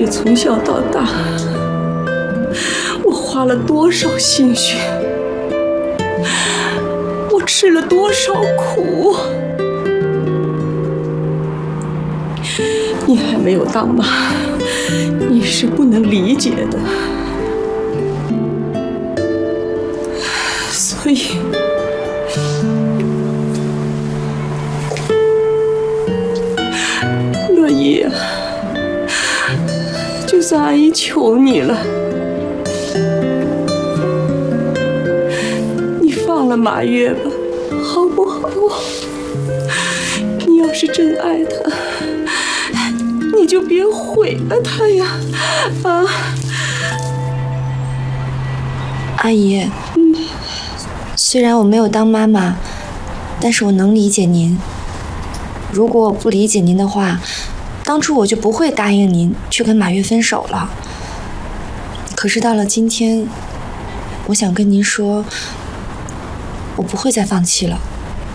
月从小到大，我花了多少心血，我吃了多少苦，你还没有当妈，你是不能理解的。所以，乐意啊，就算阿姨求你了，你放了马月吧，好不好？你要是真爱他，你就别毁了他呀！啊， 阿姨。虽然我没有当妈妈，但是我能理解您。如果我不理解您的话，当初我就不会答应您去跟马月分手了。可是到了今天，我想跟您说，我不会再放弃了。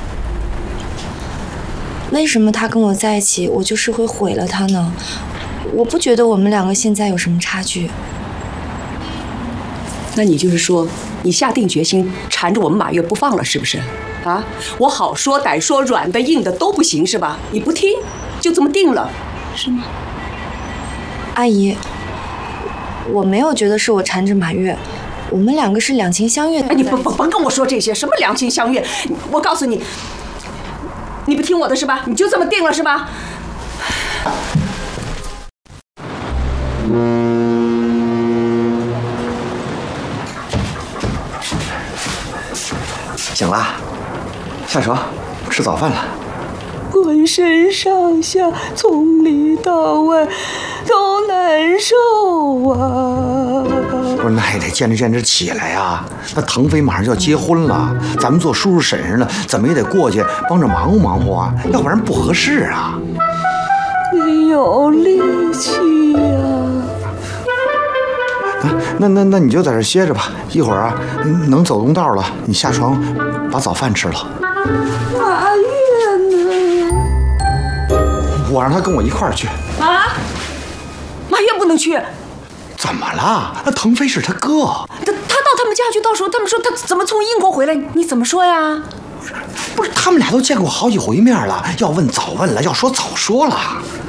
为什么他跟我在一起，我就是会毁了他呢？我不觉得我们两个现在有什么差距。 那你就是说，你下定决心缠着我们马月不放了，是不是？啊，我好说歹说，软的硬的都不行，是吧？你不听，就这么定了，是吗？ 阿姨，我没有觉得是我缠着马月，我们两个是两情相悦。 哎，你甭跟我说这些，什么两情相悦？我告诉你，你不听我的是吧？你就这么定了是吧？ 醒了，下床吃早饭了。 浑身上下从里到外都难受啊！ 不是，那也得见着见着起来呀。那腾飞马上就要结婚了，咱们做叔叔婶婶的，怎么也得过去帮着忙活忙活啊，要不然不合适啊。 没有力气呀。 那你就在这歇着吧，一会儿啊，能走动道了，你下床把早饭吃了。 马月呢？ 我让他跟我一块儿去。 啊？马月不能去。 怎么了？那腾飞是他哥。 他到他们家去，到时候他们说他怎么从英国回来，你怎么说呀？ 不是，他们俩都见过好几回面了，要问早问了，要说早说了。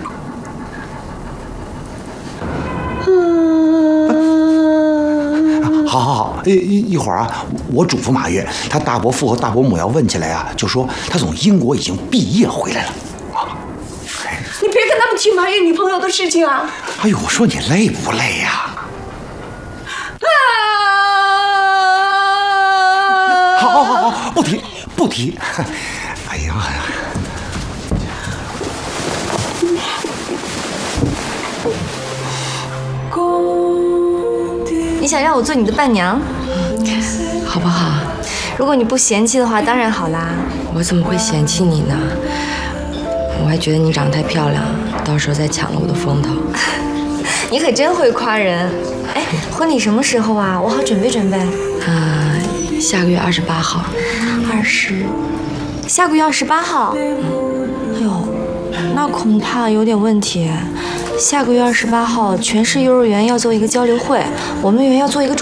好，一会儿啊，我嘱咐马月，他大伯父和大伯母要问起来啊，就说他从英国已经毕业回来了。 你别跟他们提马月女朋友的事情啊！ 哎呦，我说你累不累呀？好，不提。哎呀。 你想让我做你的伴娘，好不好？如果你不嫌弃的话，当然好啦。 我怎么会嫌弃你呢？我还觉得你长得太漂亮，到时候再抢了我的风头。 你可真会夸人。哎，婚礼什么时候啊？我好准备准备。 下个月28号。 下个月28号。哎呦，那恐怕有点问题。下个月28号，全市幼儿园要做一个交流会，我们园要做一个